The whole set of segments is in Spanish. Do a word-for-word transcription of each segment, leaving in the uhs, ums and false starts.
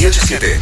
y ocho siete.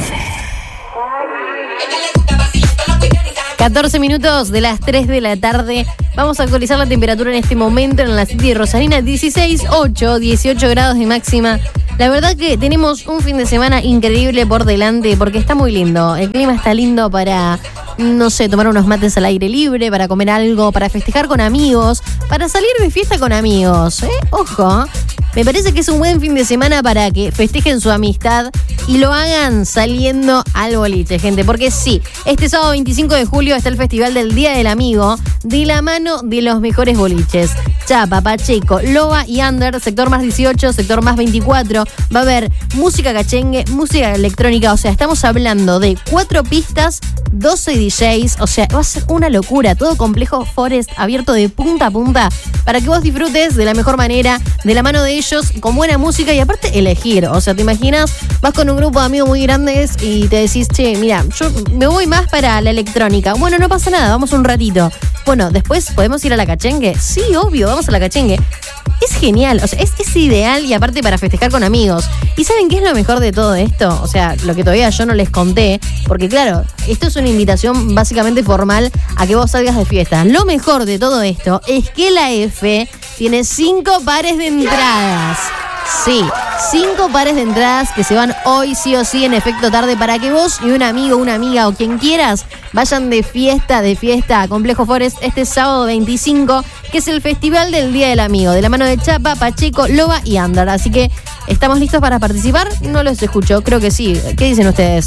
catorce minutos de las tres de la tarde. Vamos a actualizar la temperatura en este momento en la City de Rosarina. dieciséis punto ocho, dieciocho grados de máxima. La verdad que tenemos un fin de semana increíble por delante porque está muy lindo. El clima está lindo para, no sé, tomar unos mates al aire libre, para comer algo, para festejar con amigos, para salir de fiesta con amigos, ¿eh? Ojo, me parece que es un buen fin de semana para que festejen su amistad y lo hagan saliendo al boliche, gente. Porque sí, este sábado veinticinco de julio está el Festival del Día del Amigo, de la mano de los mejores boliches. Chapa, Pacheco, Loba y Under, sector más dieciocho, sector más veinticuatro. Va a haber música cachengue, música electrónica. O sea, estamos hablando de cuatro pistas, doce D Js. O sea, va a ser una locura. Todo complejo Forest abierto de punta a punta para que vos disfrutes de la mejor manera, de la mano de ellos, con buena música y aparte elegir. O sea, ¿te imaginas? Vas con un grupo de amigos muy grandes y te decís, che, mira, yo me voy más para la electrónica. Bueno, no pasa nada, vamos un ratito. Bueno, después podemos ir a la cachengue. Sí, obvio, vamos a la cachengue. Es genial, o sea, es, es ideal y aparte para festejar con amigos. ¿Y saben qué es lo mejor de todo esto? O sea, lo que todavía yo no les conté, porque claro, esto es una invitación básicamente formal a que vos salgas de fiesta. Lo mejor de todo esto es que la F tiene cinco pares de entradas. Sí, cinco pares de entradas que se van hoy sí o sí en efecto tarde para que vos y un amigo, una amiga o quien quieras vayan de fiesta, de fiesta a Complejo Forest este sábado veinticinco, que es el Festival del Día del Amigo, de la mano de Chapa, Pacheco, Loba y Under. Así que, ¿estamos listos para participar? No los escucho, creo que sí. ¿Qué dicen ustedes?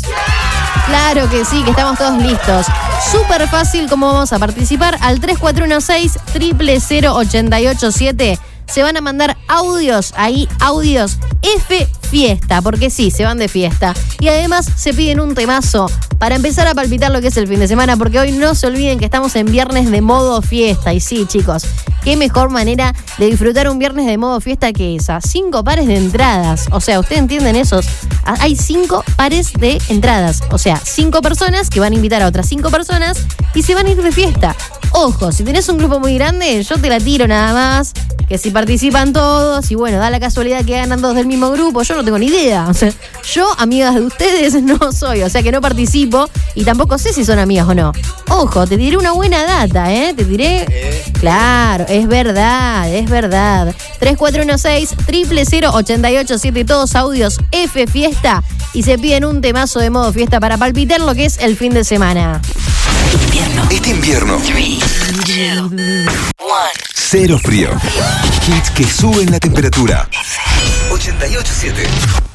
Claro que sí, que estamos todos listos. Súper fácil cómo vamos a participar al tres cuatro uno seis, cero cero cero, ocho ocho siete. Se van a mandar audios, ahí audios F Fiesta, porque sí, se van de fiesta. Y además se piden un temazo para empezar a palpitar lo que es el fin de semana, porque hoy no se olviden que estamos en viernes de modo fiesta. Y sí, chicos, qué mejor manera de disfrutar un viernes de modo fiesta que esa. Cinco pares de entradas, o sea, ¿ustedes entienden esos? Hay cinco pares de entradas, o sea, cinco personas que van a invitar a otras cinco personas y se van a ir de fiesta. Ojo, si tenés un grupo muy grande, yo te la tiro nada más, que si participan todos y bueno, da la casualidad que ganan dos del mismo grupo, yo no tengo ni idea. O sea, yo, amigas de ustedes, no soy, o sea que no participo y tampoco sé si son amigas o no. Ojo, te diré una buena data, ¿eh? Te diré... Claro, es verdad, es verdad. tres cuatro uno seis, cero cero cero, ocho ocho siete, todos audios F Fiesta y se piden un temazo de modo fiesta para palpitar lo que es el fin de semana. Invierno. Este invierno. tres, dos, uno. Cero frío. Hits que suben la temperatura. ochenta y ocho punto siete.